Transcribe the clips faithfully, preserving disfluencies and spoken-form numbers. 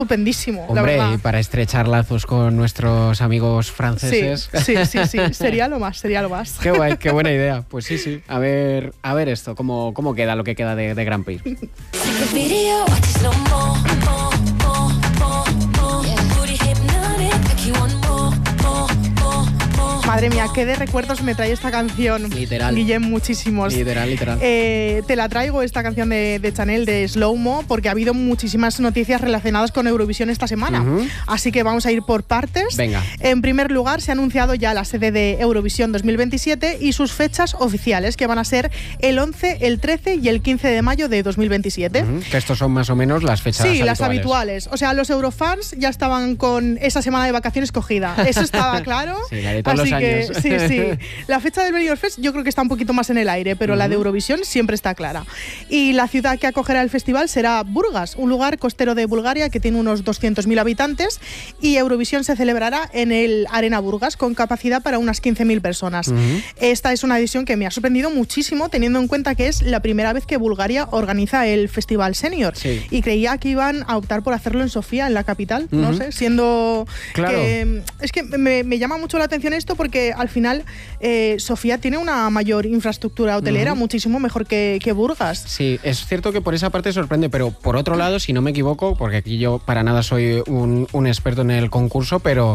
estupendísimo, Hombre, la verdad. Y para estrechar lazos con nuestros amigos franceses. Sí, sí, sí, sí, sería lo más, sería lo más. Qué guay, qué buena idea. Pues sí, sí. A ver, a ver esto, cómo, cómo queda lo que queda de, de Grand Prix. Madre mía, qué de recuerdos me trae esta canción. Literal. Guillem, muchísimos. Literal, literal. Eh, te la traigo, esta canción de, de Chanel, de Slow Mo, porque ha habido muchísimas noticias relacionadas con Eurovisión esta semana. Uh-huh. Así que vamos a ir por partes. Venga. En primer lugar, se ha anunciado ya la sede de Eurovisión dos mil veintisiete y sus fechas oficiales, que van a ser el once, el trece y el quince de mayo de dos mil veintisiete. Uh-huh. Que estos son más o menos las fechas sí, habituales. las habituales. O sea, los eurofans ya estaban con esa semana de vacaciones cogida. Eso estaba claro. Sí, la de todos Así los que, años. Sí, sí. La fecha del Benidorm Fest yo creo que está un poquito más en el aire, pero uh-huh. la de Eurovisión siempre está clara. Y la ciudad que acogerá el festival será Burgas, un lugar costero de Bulgaria que tiene unos doscientos mil habitantes, y Eurovisión se celebrará en el Arena Burgas con capacidad para unas quince mil personas. Uh-huh. Esta es una decisión que me ha sorprendido muchísimo, teniendo en cuenta que es la primera vez que Bulgaria organiza el Festival Senior. Sí. Y creía que iban a optar por hacerlo en Sofía, en la capital, uh-huh. no sé, siendo... Claro. Que, es que me, me llama mucho la atención esto porque al final eh, Sofía tiene una mayor infraestructura hotelera, uh-huh. muchísimo mejor que, que Burgas. Sí, es cierto que por esa parte sorprende, pero por otro lado, si no me equivoco, porque aquí yo para nada soy un, un experto en el concurso, pero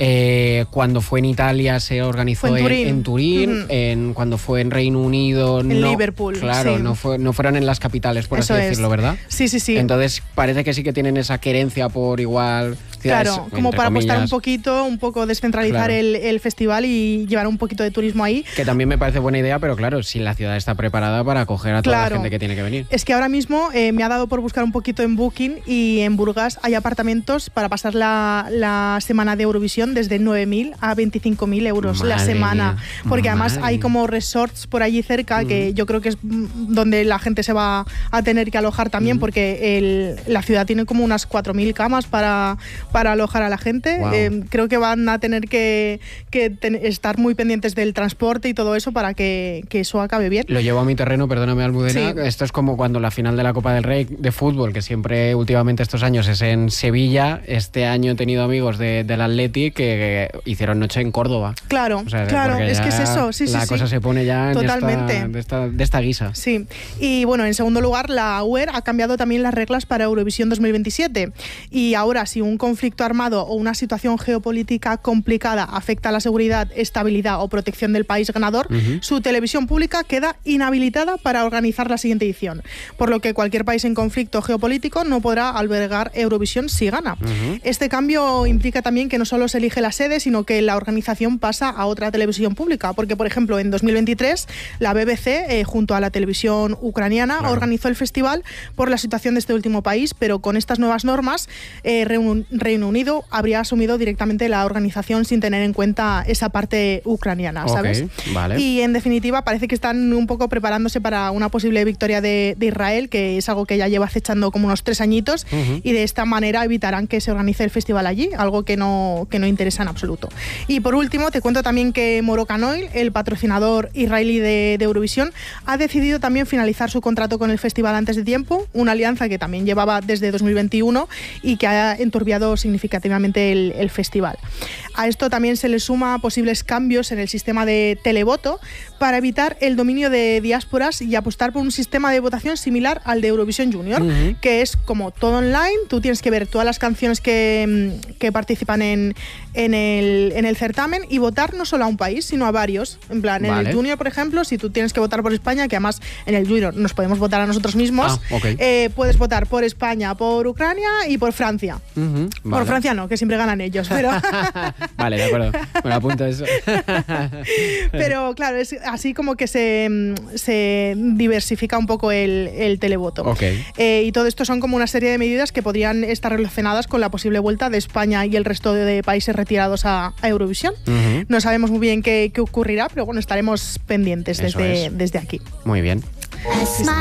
eh, cuando fue en Italia se organizó en Turín, en, en Turín uh-huh. en, cuando fue en Reino Unido... En no, Liverpool, Claro, sí. no, fue, no fueron en las capitales, por Eso así es. decirlo, ¿verdad? Sí, sí, sí. Entonces parece que sí que tienen esa querencia por igual... Claro, como para comillas. apostar un poquito, un poco descentralizar claro. el, el festival y llevar un poquito de turismo ahí. Que también me parece buena idea, pero claro, si la ciudad está preparada para acoger a toda claro. la gente que tiene que venir. Es que ahora mismo eh, me ha dado por buscar un poquito en Booking y en Burgas hay apartamentos para pasar la, la semana de Eurovisión desde nueve mil a veinticinco mil euros Madre la semana. Mía. Porque Madre además hay como resorts por allí cerca, mm. que yo creo que es donde la gente se va a tener que alojar también, mm. porque el, la ciudad tiene como unas cuatro mil camas para, para alojar a la gente. Wow. Eh, creo que van a tener que, que ten, estar muy pendientes del transporte y todo eso para que, que eso acabe bien. Lo llevo a mi terreno, perdóname, Almudena. Sí. Esto es como cuando la final de la Copa del Rey de fútbol, que siempre últimamente estos años es en Sevilla. Este año he tenido amigos de, del Athletic que, que hicieron noche en Córdoba. Claro, o sea, claro, es que es eso. Sí, la sí, cosa sí. se pone ya en Totalmente. Esta, de, esta, de esta guisa. Sí, y bueno, en segundo lugar, la U E R ha cambiado también las reglas para Eurovisión dos mil veintisiete. Y ahora, si un conflicto armado o una situación geopolítica complicada afecta a la seguridad, estabilidad o protección del país ganador, uh-huh. su televisión pública queda inhabilitada para organizar la siguiente edición, por lo que cualquier país en conflicto geopolítico no podrá albergar Eurovisión si gana. Uh-huh. Este cambio implica también que no solo se elige la sede, sino que la organización pasa a otra televisión pública, porque por ejemplo en dos mil veintitrés la B B C, eh, junto a la televisión ucraniana, claro. organizó el festival por la situación de este último país, pero con estas nuevas normas eh, Reino Unido habría asumido directamente la organización sin tener en cuenta esa parte ucraniana, ¿sabes? Okay, vale. Y en definitiva parece que están un poco preparándose para una posible victoria de, de Israel, que es algo que ya lleva acechando como unos tres añitos, uh-huh. y de esta manera evitarán que se organice el festival allí, algo que no, que no interesa en absoluto. Y por último, te cuento también que Moroccan Oil, el patrocinador israelí de, de Eurovisión, ha decidido también finalizar su contrato con el festival antes de tiempo, una alianza que también llevaba desde dos mil veintiuno y que ha enturbiado significativamente el, el festival. A esto también se le suma posibles cambios en el sistema de televoto para evitar el dominio de diásporas y apostar por un sistema de votación similar al de Eurovisión Junior, uh-huh. que es como todo online. Tú tienes que ver todas las canciones que, que participan en, en, el, en el certamen y votar no solo a un país, sino a varios. En plan, vale. en el Junior, por ejemplo, si tú tienes que votar por España, que además en el Junior nos podemos votar a nosotros mismos, ah, okay. eh, puedes votar por España, por Ucrania y por Francia. Uh-huh. Vale. Por Francia no, que siempre ganan ellos, pero... Vale, de acuerdo. Me lo apunto eso. Pero claro, es así como que se, se diversifica un poco el, el televoto. Okay. Eh, y todo esto son como una serie de medidas que podrían estar relacionadas con la posible vuelta de España y el resto de, de países retirados a, a Eurovisión. Uh-huh. No sabemos muy bien qué, qué ocurrirá, pero bueno, estaremos pendientes desde, es. desde aquí. Muy bien.